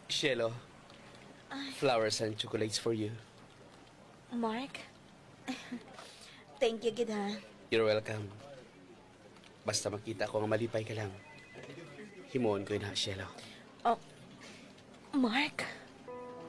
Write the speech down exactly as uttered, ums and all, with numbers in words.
Cielo, flowers and chocolates for you. Mark? Thank you, gid ha. You're welcome. Basta makita ko nga malipay ka lang. Himuon ko yun ha, Cielo. Oh, Mark?